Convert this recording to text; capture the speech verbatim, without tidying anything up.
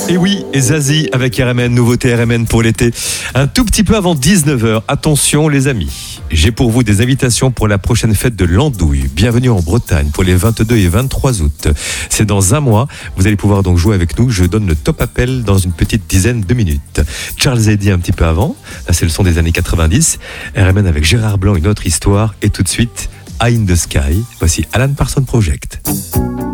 Et oui, et Zazie avec R M N, nouveauté R M N pour l'été. Un tout petit peu avant dix-neuf heures. Attention les amis, j'ai pour vous des invitations pour la prochaine fête de l'Andouille. Bienvenue en Bretagne pour les vingt-deux et vingt-trois août. C'est dans un mois. Vous allez pouvoir donc jouer avec nous. Je donne le top appel dans une petite dizaine de minutes. Charles Eddy un petit peu avant. Là, c'est le son des années quatre-vingt-dix. R M N avec Gérard Blanc, une autre histoire. Et tout de suite, Eye in the Sky. Voici Alan Parsons Project.